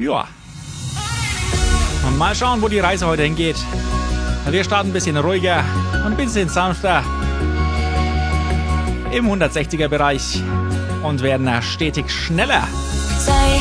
Ja. Und mal schauen, wo die Reise heute hingeht. Wir starten ein bisschen ruhiger, ein bisschen sanfter im 160er Bereich und werden stetig schneller. Sei